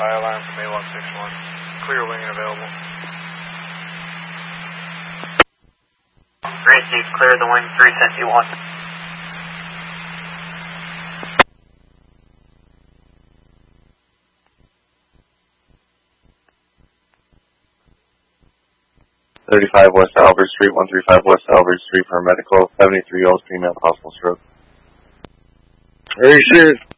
fire alarm from A161. Clear wing and available. Great, Chief. Clear the wing 310-1. West Albert Street, 135 West Albert Street for a medical, 73-year-old female, possible stroke. Very serious.